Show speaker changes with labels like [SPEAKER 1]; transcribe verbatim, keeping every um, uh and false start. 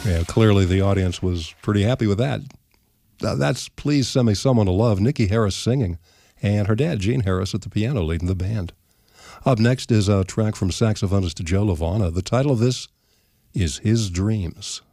[SPEAKER 1] Yeah, clearly the audience was pretty happy with that. Uh, that's Please Send Me Someone to Love, Nikki Harris singing, and her dad, Gene Harris, at the piano leading the band. Up next is a track from saxophonist Joe Lovano. The title of this is His Dreams.